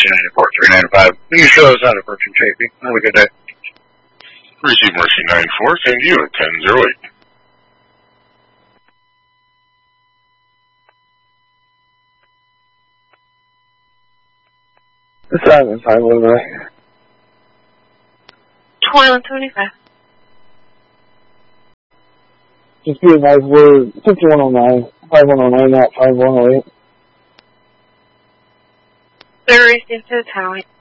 Mercy 94-395. Can you show us out of Merchant Chafee? Have a good day. Receive Mercy 94, send you at 1008. It's 519. 2125. Just be advised, we're 5109, 5109, not 5108. They're received to the tower.